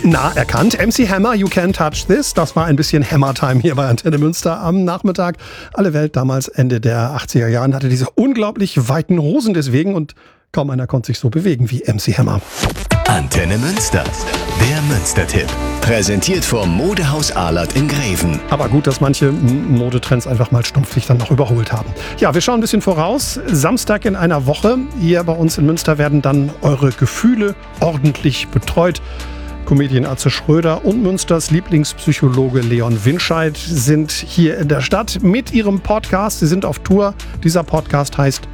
Na, erkannt. MC Hammer, You Can't Touch This. Das war ein bisschen Hammer-Time hier bei Antenne Münster am Nachmittag. Alle Welt damals Ende der 80er Jahren hatte diese unglaublich weiten Hosen deswegen und kaum einer konnte sich so bewegen wie MC Hammer. Antenne Münster, der Münster-Tipp. Präsentiert vom Modehaus Ahlert in Greven. Aber gut, dass manche Modetrends einfach mal stumpflich dann noch überholt haben. Ja, wir schauen ein bisschen voraus. Samstag in einer Woche. Hier bei uns in Münster werden dann eure Gefühle ordentlich betreut. Comedian Atze Schröder und Münsters Lieblingspsychologe Leon Winscheid sind hier in der Stadt mit ihrem Podcast. Sie sind auf Tour. Dieser Podcast heißt